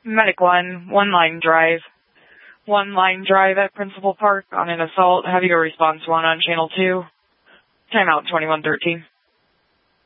Medic 1 line drive. 1 line drive at Principal Park on an assault. Have your response 1 on channel 2. Timeout 2113.